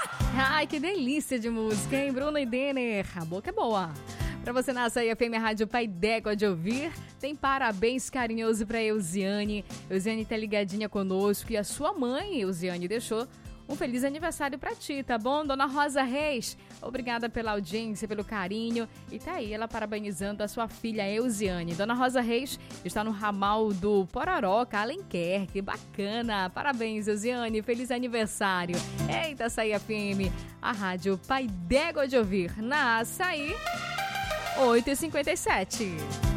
Ai, que delícia de música, hein? Bruno e Denner. A boca é boa. Pra você na Açaí FM Rádio Pai d'Égua de ouvir, tem parabéns carinhoso pra Eusiane. Eusiane tá ligadinha conosco e a sua mãe, Eusiane, deixou um feliz aniversário pra ti, tá bom? Dona Rosa Reis, obrigada pela audiência, pelo carinho. E tá aí ela parabenizando a sua filha Eusiane. Dona Rosa Reis está no ramal do Pororoca, Alenquer. Que bacana! Parabéns, Eusiane. Feliz aniversário. Eita, Açaí FM, a Rádio Pai d'Égua de ouvir. Na Açaí, 8h57.